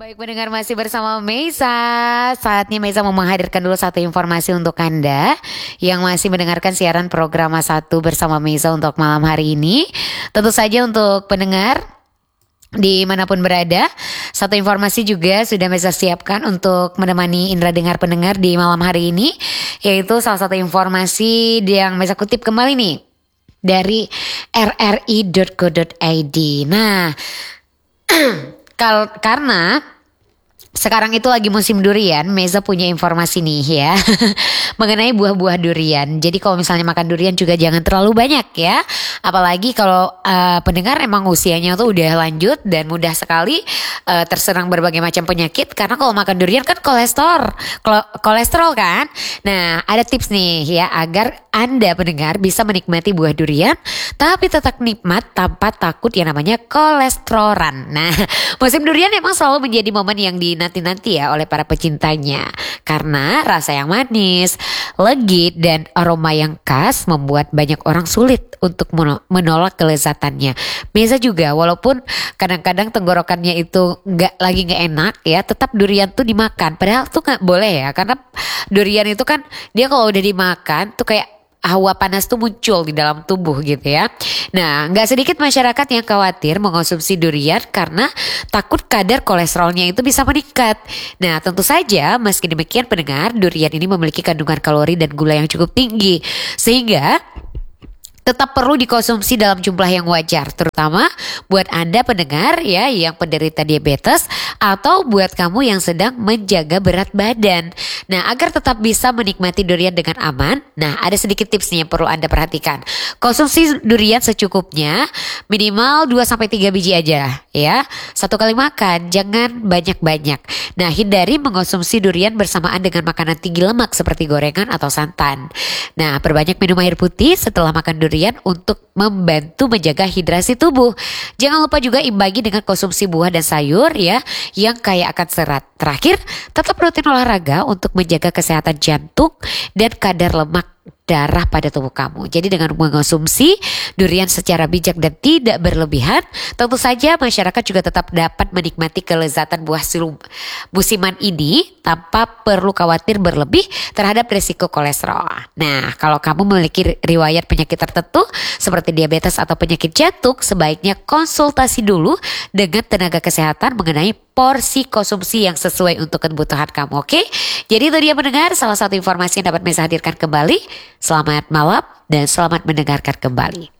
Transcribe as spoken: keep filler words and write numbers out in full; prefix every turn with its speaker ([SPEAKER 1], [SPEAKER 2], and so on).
[SPEAKER 1] Baik pendengar, masih bersama Meisa. Saatnya Meisa mau menghadirkan dulu satu informasi untuk Anda yang masih mendengarkan siaran program satu bersama Meisa untuk malam hari ini. Tentu saja untuk pendengar dimanapun berada, satu informasi juga sudah Meisa siapkan untuk menemani indera dengar pendengar di malam hari ini, yaitu salah satu informasi yang Meisa kutip kembali nih dari r r i dot co dot i d. Nah, Kal karena sekarang itu lagi musim durian, Meza punya informasi nih ya mengenai buah-buah durian. Jadi kalau misalnya makan durian juga jangan terlalu banyak ya. Apalagi kalau uh, pendengar emang usianya tuh udah lanjut dan mudah sekali uh, terserang berbagai macam penyakit. Karena kalau makan durian kan kolesterol, kolesterol kan. Nah, ada tips nih ya agar Anda pendengar bisa menikmati buah durian tapi tetap nikmat tanpa takut yang namanya kolesterolan. Nah, musim durian emang selalu menjadi momen yang dinanti-nanti ya oleh para pecintanya. Karena rasa yang manis, legit dan aroma yang khas membuat banyak orang sulit untuk menolak kelezatannya. Meza juga walaupun kadang-kadang tenggorokannya itu nggak lagi nggak enak ya, tetap durian tuh dimakan. Padahal tuh nggak boleh ya, karena durian itu kan dia kalau udah dimakan tuh kayak hawa panas tuh muncul di dalam tubuh gitu ya. Nah, gak sedikit masyarakat yang khawatir mengonsumsi durian karena takut kadar kolesterolnya itu bisa meningkat. Nah, tentu saja meski demikian pendengar, durian ini memiliki kandungan kalori dan gula yang cukup tinggi, sehingga tetap perlu dikonsumsi dalam jumlah yang wajar, terutama buat Anda pendengar ya yang penderita diabetes atau buat kamu yang sedang menjaga berat badan. Nah, agar tetap bisa menikmati durian dengan aman, nah ada sedikit tips nih yang perlu Anda perhatikan. Konsumsi durian secukupnya, minimal dua sampai tiga biji aja ya. Satu kali makan, jangan banyak-banyak. Nah, hindari mengonsumsi durian bersamaan dengan makanan tinggi lemak seperti gorengan atau santan. Nah, perbanyak minum air putih setelah makan durian untuk membantu menjaga hidrasi tubuh. Jangan lupa juga imbangi dengan konsumsi buah dan sayur ya yang kaya akan serat. Terakhir, tetap rutin olahraga untuk menjaga kesehatan jantung dan kadar lemak darah pada tubuh kamu. Jadi dengan mengonsumsi durian secara bijak dan tidak berlebihan, tentu saja masyarakat juga tetap dapat menikmati kelezatan buah sirum musiman ini tanpa perlu khawatir berlebih terhadap risiko kolesterol. Nah, kalau kamu memiliki riwayat penyakit tertentu seperti diabetes atau penyakit jantung, sebaiknya konsultasi dulu dengan tenaga kesehatan mengenai porsi konsumsi yang sesuai untuk kebutuhan kamu. Oke? Jadi itu dia mendengar salah satu informasi yang dapat Meza hadirkan kembali. Selamat malam dan selamat mendengarkan kembali.